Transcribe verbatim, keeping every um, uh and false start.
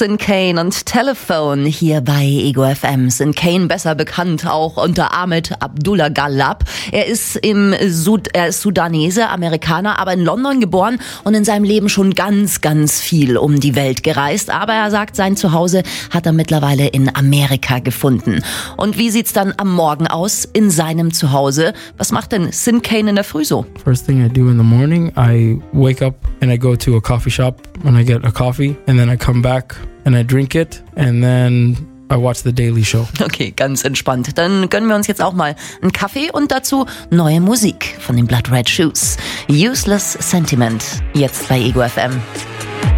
Sin Cane und Telephone hier bei Ego F M. Sin Cane, besser bekannt auch unter Ahmed Abdullah Ghalab. Er ist im Sud- er ist Sudanese, Amerikaner, aber in London geboren und in seinem Leben schon ganz, ganz viel um die Welt gereist. Aber er sagt, sein Zuhause hat er mittlerweile in Amerika gefunden. Und wie sieht's dann am Morgen aus in seinem Zuhause? Was macht denn Sin Cane in der Früh so? First thing I do in the morning, I wake up and I go to a coffee shop and I get a coffee and then I come back and I drink it and then I watch the Daily Show. Okay, ganz entspannt. Dann gönnen wir uns jetzt auch mal einen Kaffee und dazu neue Musik von den Blood Red Shoes. Useless Sentiment, jetzt bei Ego F M.